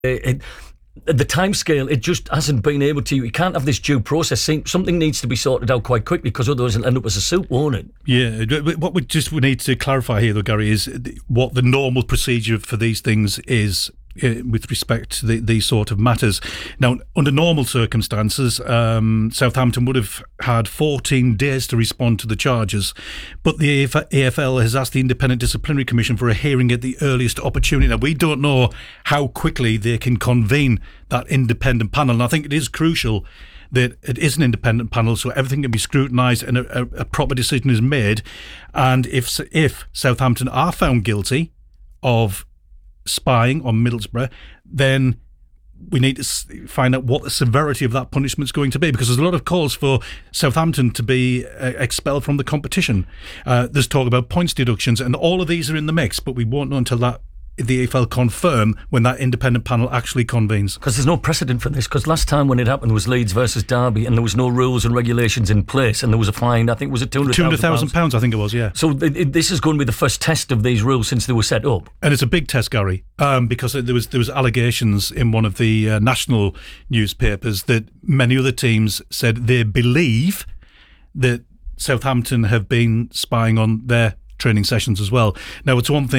The timescale, it just hasn't been able to. You can't have this due process. Something needs to be sorted out quite quickly, because otherwise it'll end up as a soup, won't it? Yeah, what we need to clarify here, though, Gary, is what the normal procedure for these things is with respect to these sort of matters. Now, under normal circumstances, Southampton would have had 14 days to respond to the charges, but the AFL has asked the Independent Disciplinary Commission for a hearing at the earliest opportunity. Now, we don't know how quickly they can convene that independent panel, and I think it is crucial that it is an independent panel, so everything can be scrutinised and a proper decision is made. And if Southampton are found guilty of spying on Middlesbrough, then we need to find out what the severity of that punishment is going to be, because there's a lot of calls for Southampton to be expelled from the competition. There's talk about points deductions, and all of these are in the mix, but we won't know until the AFL confirm when that independent panel actually convenes. Because there's no precedent for this, because last time when it happened was Leeds versus Derby, and there was no rules and regulations in place, and there was a fine, I think it was £200,000, I think it was, yeah. So this is going to be the first test of these rules since they were set up. And it's a big test, Gary, because there was allegations in one of the national newspapers that many other teams said they believe that Southampton have been spying on their training sessions as well. Now, it's one thing